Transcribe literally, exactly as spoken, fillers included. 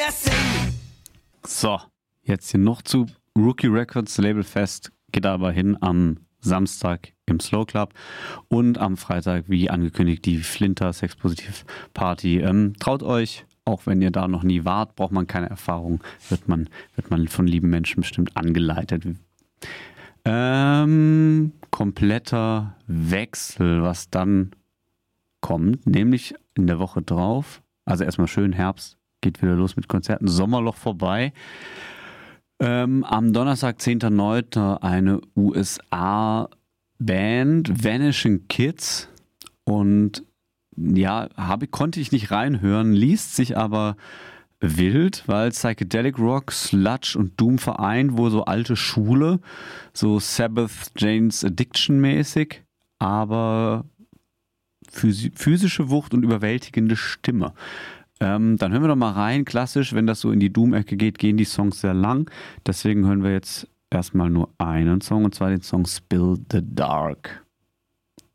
mehr singen. So, jetzt hier noch zu Rookie Records Labelfest. Geht aber hin am Samstag im Slow Club und am Freitag, wie angekündigt, die Flinter Sexpositiv Party. Ähm, traut euch, auch wenn ihr da noch nie wart, braucht man keine Erfahrung, wird man, wird man von lieben Menschen bestimmt angeleitet. Ähm, kompletter Wechsel, was dann kommt, nämlich in der Woche drauf, also erstmal schön Herbst, geht wieder los mit Konzerten, Sommerloch vorbei. Ähm, am Donnerstag, zehnter neunter eine U S A-Band, Vanishing Kids. Und ja, habe, konnte ich nicht reinhören, liest sich aber wild, weil Psychedelic Rock, Sludge und Doom vereint, wohl so alte Schule, so Sabbath, Jane's Addiction mäßig, aber physische Wucht und überwältigende Stimme. Ähm, dann hören wir doch mal rein. Klassisch, wenn das so in die Doom-Ecke geht, gehen die Songs sehr lang. Deswegen hören wir jetzt erstmal nur einen Song, und zwar den Song Spill the Dark.